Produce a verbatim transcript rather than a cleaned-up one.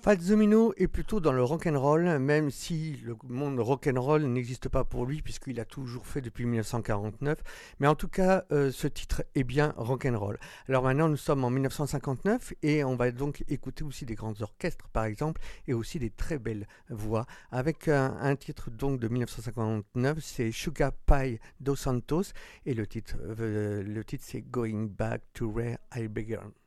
Fats Domino est plutôt dans le rock'n'roll, même si le monde rock'n'roll n'existe pas pour lui, puisqu'il a toujours fait depuis mille neuf cent quarante-neuf. Mais en tout cas, euh, ce titre est bien rock'n'roll. Alors maintenant, nous sommes en mille neuf cent cinquante-neuf et on va donc écouter aussi des grands orchestres, par exemple, et aussi des très belles voix. Avec un, un titre donc de mille neuf cent cinquante-neuf, c'est Sugar Pie dos Santos, et le titre, euh, le titre c'est Going Back to Where I Began.